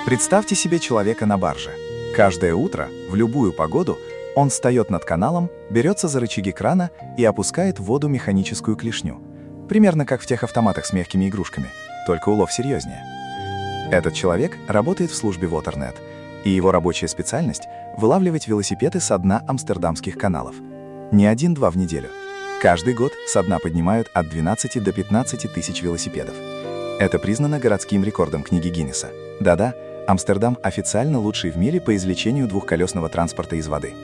Представьте себе человека на барже. Каждое утро, в любую погоду, он встает над каналом, берется за рычаги крана и опускает в воду механическую клешню. Примерно как в тех автоматах с мягкими игрушками, только улов серьезнее. Этот человек работает в службе Waternet, и его рабочая специальность – вылавливать велосипеды со дна амстердамских каналов. Не 1-2 в неделю. Каждый год со дна поднимают от 12 до 15 тысяч велосипедов. Это признано городским рекордом книги Гиннесса. Да-да, Амстердам официально лучший в мире по извлечению двухколесного транспорта из воды.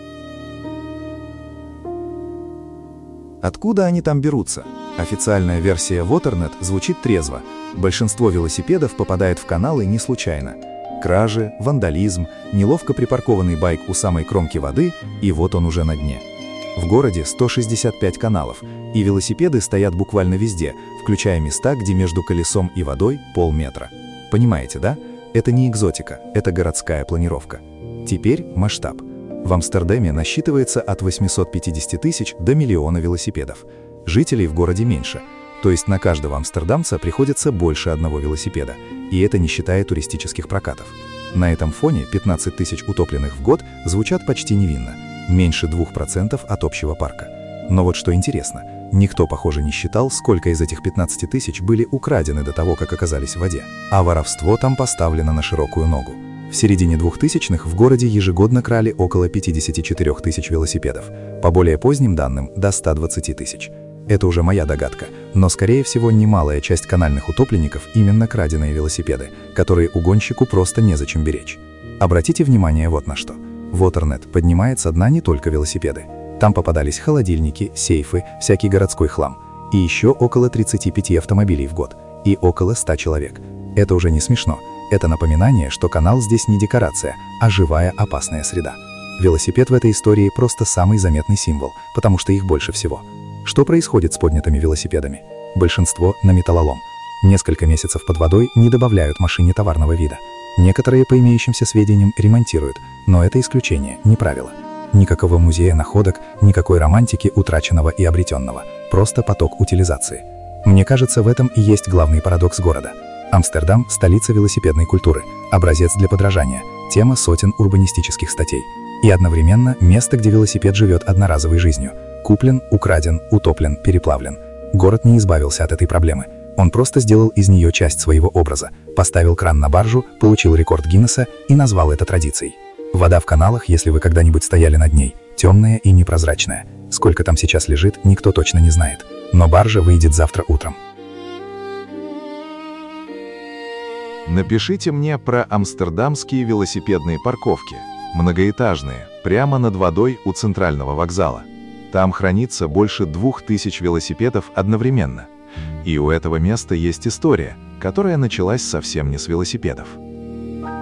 Откуда они там берутся? Официальная версия Waternet звучит трезво. Большинство велосипедов попадает в каналы не случайно. Кражи, вандализм, неловко припаркованный байк у самой кромки воды, и вот он уже на дне. В городе 165 каналов, и велосипеды стоят буквально везде, включая места, где между колесом и водой полметра. Понимаете, да? Это не экзотика, это городская планировка. Теперь масштаб. В Амстердаме насчитывается от 850 тысяч до миллиона велосипедов. Жителей в городе меньше, то есть на каждого амстердамца приходится больше одного велосипеда, и это не считая туристических прокатов. На этом фоне 15 тысяч утопленных в год звучат почти невинно, меньше 2% от общего парка. Но вот что интересно, никто, похоже, не считал, сколько из этих 15 тысяч были украдены до того, как оказались в воде. А воровство там поставлено на широкую ногу. В середине 2000-х в городе ежегодно крали около 54 тысяч велосипедов, по более поздним данным до 120 тысяч. Это уже моя догадка, но, скорее всего, немалая часть канальных утопленников именно краденые велосипеды, которые угонщику просто незачем беречь. Обратите внимание вот на что. Waternet поднимает со дна не только велосипеды. Там попадались холодильники, сейфы, всякий городской хлам. И еще около 35 автомобилей в год. И около 100 человек. Это уже не смешно. Это напоминание, что канал здесь не декорация, а живая опасная среда. Велосипед в этой истории просто самый заметный символ, потому что их больше всего. Что происходит с поднятыми велосипедами? Большинство на металлолом. Несколько месяцев под водой не добавляют машине товарного вида. Некоторые, по имеющимся сведениям, ремонтируют, но это исключение, не правило. Никакого музея находок, никакой романтики утраченного и обретенного. Просто поток утилизации. Мне кажется, в этом и есть главный парадокс города. Амстердам – столица велосипедной культуры, образец для подражания, тема сотен урбанистических статей. И одновременно место, где велосипед живет одноразовой жизнью. Куплен, украден, утоплен, переплавлен. Город не избавился от этой проблемы. Он просто сделал из нее часть своего образа, поставил кран на баржу, получил рекорд Гиннесса и назвал это традицией. Вода в каналах, если вы когда-нибудь стояли над ней, темная и непрозрачная. Сколько там сейчас лежит, никто точно не знает. Но баржа выйдет завтра утром. Напишите мне про амстердамские велосипедные парковки, многоэтажные, прямо над водой у центрального вокзала. Там хранится больше 2000 велосипедов одновременно. И у этого места есть история, которая началась совсем не с велосипедов.